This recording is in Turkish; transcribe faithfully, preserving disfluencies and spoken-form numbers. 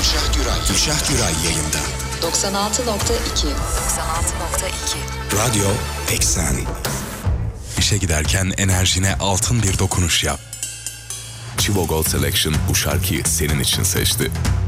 Gülşah Güray. Gülşah Güray yayında. doksan altı nokta iki. doksan altı nokta iki. Radyo Eksen. İşe giderken enerjine altın bir dokunuş yap. Chivo Gold Selection bu şarkıyı senin için seçti.